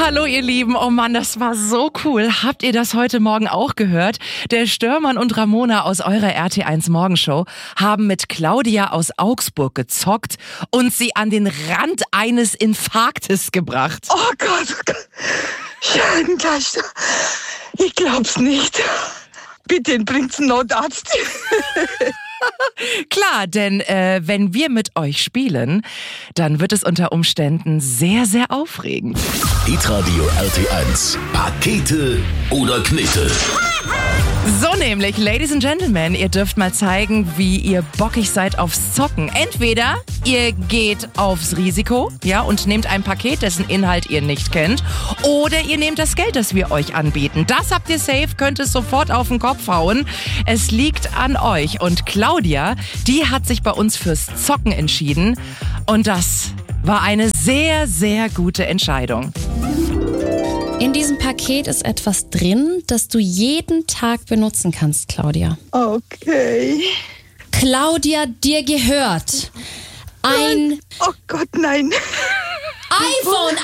Hallo ihr Lieben, oh Mann, das war so cool. Habt ihr das heute Morgen auch gehört? Der Störmann und Ramona aus eurer RT1 Morgenshow haben mit Claudia aus Augsburg gezockt und sie an den Rand eines Infarktes gebracht. Oh Gott. Ja, ich glaub's nicht. Bitte bringt's einen Notarzt. Klar, denn wenn wir mit euch spielen, dann wird es unter Umständen sehr, sehr aufregend. Hitradio RT1. Pakete oder Knete? So nämlich, Ladies and Gentlemen, ihr dürft mal zeigen, wie ihr bockig seid aufs Zocken. Entweder ihr geht aufs Risiko, ja, und nehmt ein Paket, dessen Inhalt ihr nicht kennt, oder ihr nehmt das Geld, das wir euch anbieten. Das habt ihr safe, könnt es sofort auf den Kopf hauen. Es liegt an euch. Und Claudia, die hat sich bei uns fürs Zocken entschieden. Und das war eine sehr, sehr gute Entscheidung. In diesem Paket ist etwas drin, das du jeden Tag benutzen kannst, Claudia. Okay. Claudia, dir gehört ein Oh Gott, nein. iPhone